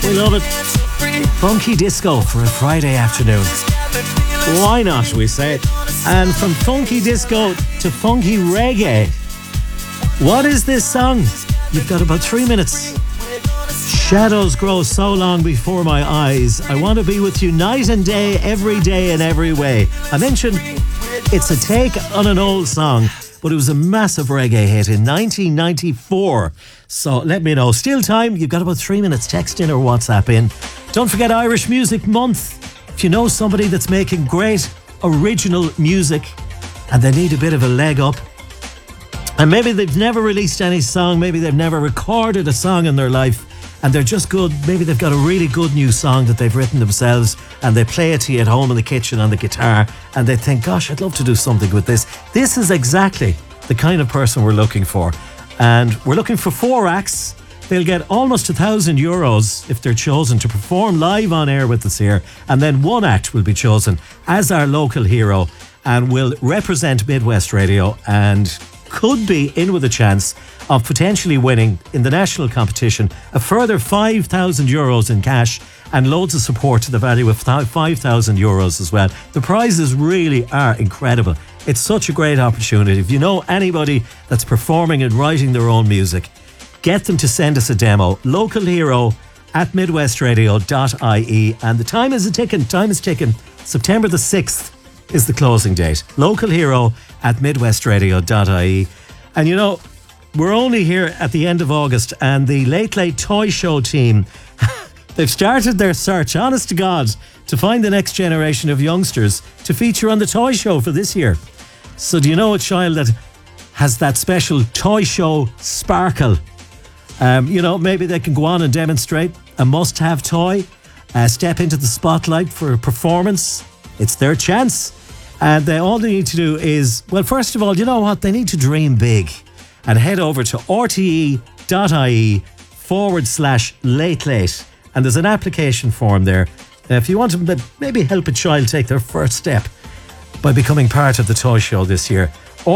We love it. Funky disco for a Friday afternoon. Why not, we say. And from funky disco to funky reggae. What is this song? You've got about 3 minutes. Shadows grow so long before my eyes. I want to be with you night and day, every day in every way. I mentioned it's a take on an old song, but it was a massive reggae hit in 1994. So let me know. Still time. You've got about 3 minutes. Text in or WhatsApp in. Don't forget Irish Music Month. If you know somebody that's making great original music and they need a bit of a leg up, and maybe they've never released any song, maybe they've never recorded a song in their life, and they're just good. Maybe they've got a really good new song that they've written themselves and they play it to you at home in the kitchen on the guitar and they think, gosh, I'd love to do something with this. This is exactly the kind of person we're looking for. And we're looking for 4 acts. They'll get almost €1,000 if they're chosen to perform live on air with us here. And then 1 act will be chosen as our local hero and will represent Midwest Radio and could be in with a chance of potentially winning in the national competition a further €5,000 in cash and loads of support to the value of €5,000 as well. The prizes really are incredible. It's such a great opportunity. If you know anybody that's performing and writing their own music, get them to send us a demo. Local hero at midwestradio.ie. And the time is ticking. September the 6th is the closing date. Local hero at midwestradio.ie. And you know, we're only here at the end of August and the Late Late Toy Show team, they've started their search, honest to God, to find the next generation of youngsters to feature on the toy show for this year. So do you know a child that has that special toy show sparkle? You know, maybe they can go on and demonstrate a must-have toy, step into the spotlight for a performance. It's their chance. And all they need to do is, well, first of all, you know what? They need to dream big and head over to rte.ie/late. And there's an application form there. If you want to maybe help a child take their first step by becoming part of the toy show this year,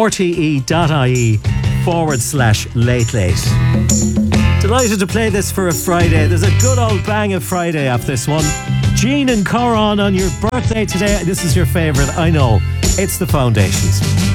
rte.ie/late. Delighted to play this for a Friday. There's a good old bang of Friday off this one. Jean and Coron on your birthday today. This is your favourite, I know. It's the Foundations.